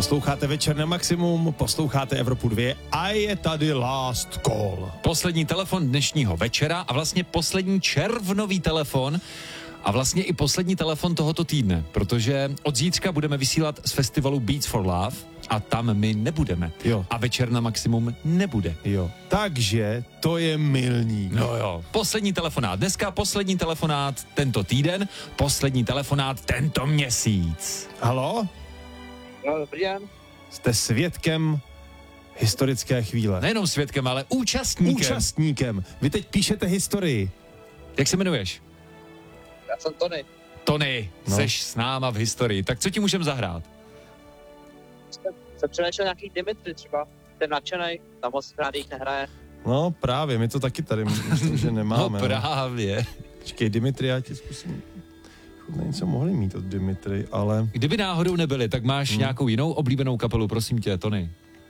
Posloucháte Večer na maximum, posloucháte Evropu 2 a je tady last call. Poslední telefon dnešního večera a vlastně poslední červnový telefon a vlastně i poslední telefon tohoto týdne, protože od zítřka budeme vysílat z festivalu Beats for Love a tam my nebudeme. Jo. A Večer na maximum nebude. Jo. Takže to je milník. No jo. Poslední telefonát. Dneska poslední telefonát tento týden, poslední telefonát tento měsíc. Haló? No, dobrý den. Jste svědkem historické chvíle. Nejenom svědkem, ale účastníkem. Účastníkem. Vy teď píšete historii. Jak se jmenuješ? Já jsem Tony. Tony, seš s náma v historii. Tak co ti můžeme zahrát? Jsem přenešel nějaký Dimitri třeba. Ten nadšenej, tam moc rád jich nehraje. No právě, my to taky tady myslím, že nemáme. No právě. Počkej, Dimitri, já ti zkusím. Něco mohli mít od Dimitri, ale... Kdyby náhodou nebyli, tak máš nějakou jinou oblíbenou kapelu, prosím tě, Tony.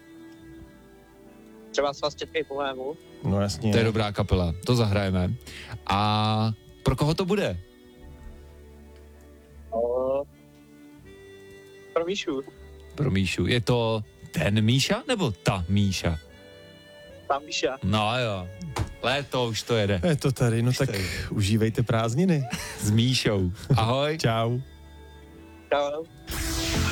Třeba Svaz českých bohémů. No jasně. To je dobrá kapela, to zahrajeme. A pro koho to bude? Pro Míšu. Pro Míšu. Je to ten Míša nebo ta Míša? Tam Míša. No jo, léto už to jede. Je to tady, no tak užívejte prázdniny. S Míšou. Ahoj. Čau. Čau.